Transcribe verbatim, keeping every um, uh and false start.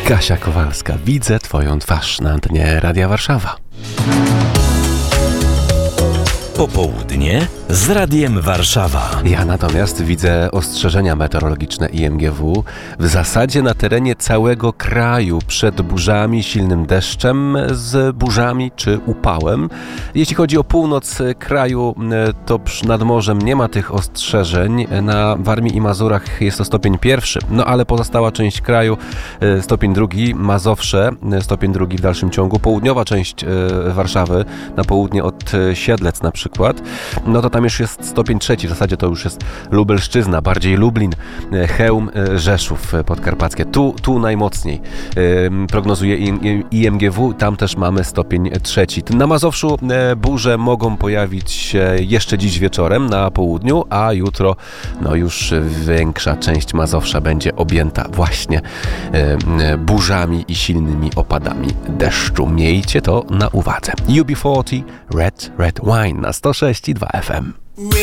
Kasia Kowalska, widzę twoją twarz na antenie Radia Warszawa. Popołudnie z Radiem Warszawa. Ja natomiast widzę ostrzeżenia meteorologiczne I M G W w zasadzie na terenie całego kraju przed burzami, silnym deszczem, z burzami czy upałem. Jeśli chodzi o północ kraju, to nad morzem nie ma tych ostrzeżeń. Na Warmii i Mazurach jest to stopień pierwszy, no ale pozostała część kraju stopień drugi, Mazowsze stopień drugi w dalszym ciągu, południowa część Warszawy na południe od Siedlec na przykład. przykład, no to tam już jest stopień trzeci, w zasadzie to już jest Lubelszczyzna, bardziej Lublin, Chełm, Rzeszów podkarpackie. Tu, tu najmocniej prognozuje I M G W, tam też mamy stopień trzeci. Na Mazowszu burze mogą pojawić się jeszcze dziś wieczorem na południu, a jutro no już większa część Mazowsza będzie objęta właśnie burzami i silnymi opadami deszczu. Miejcie to na uwadze. U B czterdzieści Red Red Wine na sto sześć i dwa F M.